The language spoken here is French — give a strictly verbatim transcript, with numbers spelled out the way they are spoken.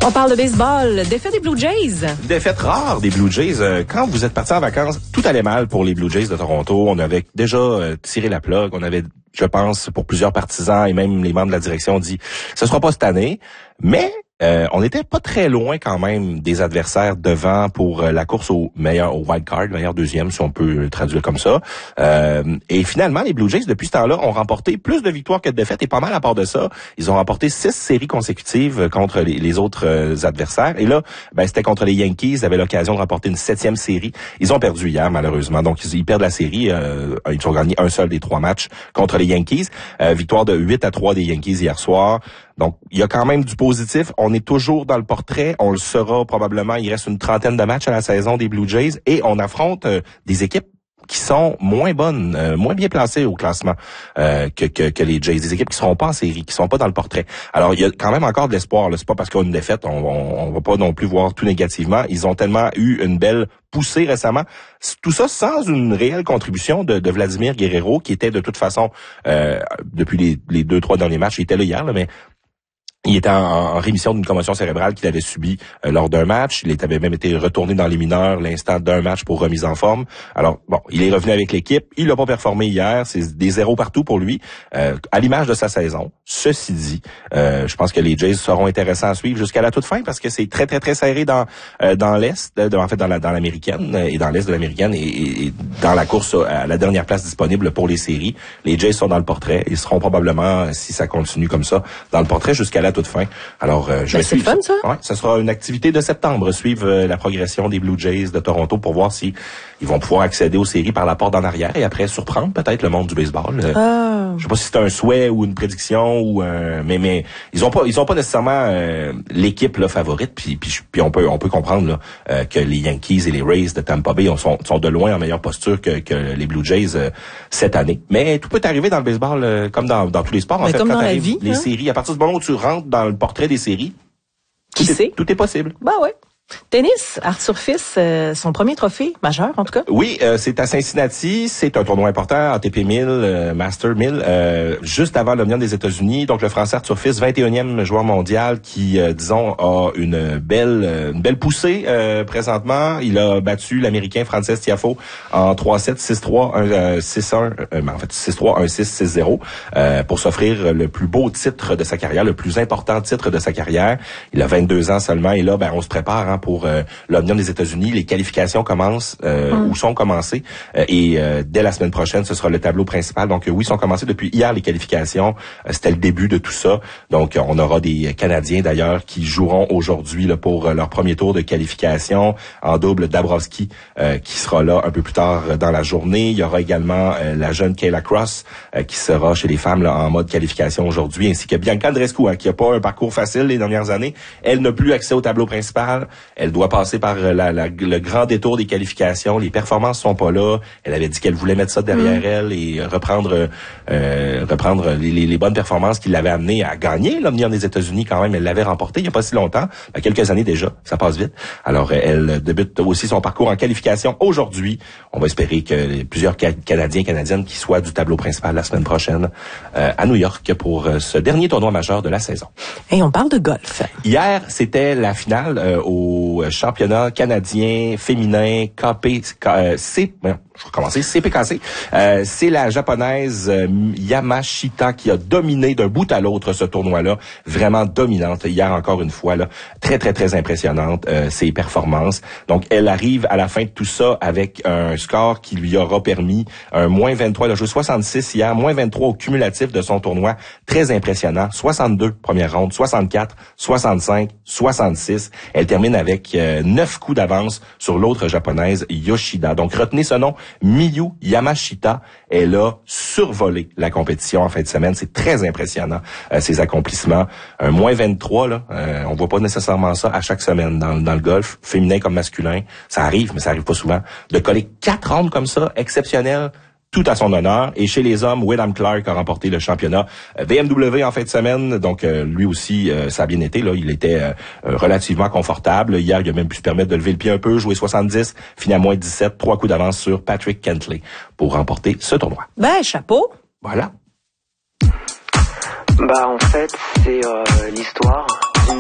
On parle de baseball. Défaite des Blue Jays. Défaite rare des Blue Jays. Quand vous êtes partis en vacances, tout allait mal pour les Blue Jays de Toronto. On avait déjà tiré la plug. On avait, je pense, pour plusieurs partisans et même les membres de la direction, dit « ce sera pas cette année ». Mais euh, on n'était pas très loin quand même des adversaires devant pour euh, la course au meilleur, au wild card, meilleur deuxième, si on peut le traduire comme ça. Euh, et finalement, les Blue Jays, depuis ce temps-là, ont remporté plus de victoires que de défaites. Et pas mal à part de ça, ils ont remporté six séries consécutives contre les, les autres euh, adversaires. Et là, ben, c'était contre les Yankees. Ils avaient l'occasion de remporter une septième série. Ils ont perdu hier, malheureusement. Donc, ils, ils perdent la série. Euh, ils ont gagné un seul des trois matchs contre les Yankees. Euh, victoire de huit à trois des Yankees hier soir. Donc, il y a quand même du positif. On est toujours dans le portrait. On le sera probablement. Il reste une trentaine de matchs à la saison des Blue Jays et on affronte euh, des équipes qui sont moins bonnes, euh, moins bien placées au classement euh, que, que que les Jays. Des équipes qui seront pas en série, qui sont pas dans le portrait. Alors, il y a quand même encore de l'espoir. Là. C'est pas parce qu'on a une défaite, on, on, on va pas non plus voir tout négativement. Ils ont tellement eu une belle poussée récemment. Tout ça sans une réelle contribution de, de Vladimir Guerrero, qui était de toute façon, euh, depuis les, les deux, trois derniers matchs, il était là hier, là, mais il était en, en rémission d'une commotion cérébrale qu'il avait subie euh, lors d'un match. Il avait même été retourné dans les mineurs l'instant d'un match pour remise en forme. Alors, bon, il est revenu avec l'équipe. Il n'a pas performé hier. C'est des zéros partout pour lui, euh, à l'image de sa saison. Ceci dit, euh, je pense que les Jays seront intéressants à suivre jusqu'à la toute fin parce que c'est très, très, très serré dans euh, dans l'Est, de, en fait, dans la dans l'américaine et dans l'Est de l'américaine et, et dans la course à la dernière place disponible pour les séries. Les Jays sont dans le portrait. Ils seront probablement, si ça continue comme ça, dans le portrait jusqu'à la toute fin. Alors, euh, je ben, vais c'est suivre. Fun, ça. Ouais, ce sera une activité de septembre, suivre euh, la progression des Blue Jays de Toronto pour voir si ils vont pouvoir accéder aux séries par la porte en arrière et après surprendre peut-être le monde du baseball. Euh, oh. Je sais pas si c'est un souhait ou une prédiction ou un, mais mais ils ont pas ils ont pas nécessairement euh, l'équipe là favorite puis puis puis on peut on peut comprendre là euh, que les Yankees et les Rays de Tampa Bay sont sont de loin en meilleure posture que que les Blue Jays euh, cette année. Mais tout peut arriver dans le baseball euh, comme dans dans tous les sports en mais fait comme quand dans la arrive vie, les hein? séries à partir du moment où tu rentres dans le portrait des séries, qui tout sait est, tout est possible. Bah ouais. Tennis, Arthur Fils, euh, son premier trophée majeur en tout cas. Oui, euh, c'est à Cincinnati, c'est un tournoi important, A T P mille, euh, Master mille, euh, juste avant l'Omnium des États-Unis. Donc le Français Arthur Fils, vingt et unième joueur mondial qui, euh, disons, a une belle euh, une belle poussée euh, présentement. Il a battu l'Américain Frances Tiafoe en trois sept, six trois, six un, euh, en fait six trois, un six, six zéro euh, pour s'offrir le plus beau titre de sa carrière, le plus important titre de sa carrière. Il a vingt-deux ans seulement et là, ben on se prépare hein, pour euh, l'Omnium des États-Unis. Les qualifications commencent euh, mm. ou sont commencées euh, et euh, dès la semaine prochaine, ce sera le tableau principal. Donc euh, oui, sont commencées depuis hier les qualifications. Euh, c'était le début de tout ça. Donc euh, on aura des Canadiens d'ailleurs qui joueront aujourd'hui là, pour euh, leur premier tour de qualification en double. Dabrowski euh, qui sera là un peu plus tard dans la journée. Il y aura également euh, la jeune Kayla Cross euh, qui sera chez les femmes là, en mode qualification aujourd'hui, ainsi que Bianca Andreescu hein, qui a pas un parcours facile les dernières années. Elle n'a plus accès au tableau principal. Elle doit passer par la, la, le grand détour des qualifications. Les performances sont pas là. Elle avait dit qu'elle voulait mettre ça derrière mmh. elle et reprendre euh, reprendre les, les, les bonnes performances qui l'avaient amenée à gagner l'Omnium des États-Unis quand même. Elle l'avait remporté il y a pas si longtemps, il y a quelques années déjà. Ça passe vite. Alors elle débute aussi son parcours en qualification aujourd'hui. On va espérer que plusieurs Canadiens et Canadiennes qui soient du tableau principal la semaine prochaine euh, à New York pour euh, ce dernier tournoi majeur de la saison. Et on parle de golf. Hier, c'était la finale euh, au championnat canadien féminin K P C, je vais recommencer, C P K C. Euh, c'est la japonaise euh, Yamashita qui a dominé d'un bout à l'autre ce tournoi-là, vraiment dominante. Hier encore une fois, là, très très très impressionnante euh, ses performances. Donc elle arrive à la fin de tout ça avec un score qui lui aura permis un moins vingt-trois. Elle a joué soixante-six hier, moins vingt-trois au cumulatif de son tournoi, très impressionnant. soixante-deux première ronde, soixante-quatre, soixante-cinq, soixante-six. Elle termine avec euh, neuf coups d'avance sur l'autre japonaise Yoshida. Donc retenez ce nom, Miyu Yamashita. Elle a survolé la compétition en fin de semaine. C'est très impressionnant, euh, ses accomplissements. Un moins vingt-trois, là, euh, on voit pas nécessairement ça à chaque semaine dans, dans le golf, féminin comme masculin. Ça arrive, mais ça arrive pas souvent. De coller quatre rondes comme ça, exceptionnel. Tout à son honneur. Et chez les hommes, Wyndham Clark a remporté le championnat V M W en fin de semaine. Donc, euh, lui aussi, euh, ça a bien été. Là, il était euh, relativement confortable. Hier, il a même pu se permettre de lever le pied un peu, jouer soixante-dix, finit à moins dix-sept, trois coups d'avance sur Patrick Cantlay pour remporter ce tournoi. Ben, chapeau. Voilà. Bah, en fait, c'est euh, l'histoire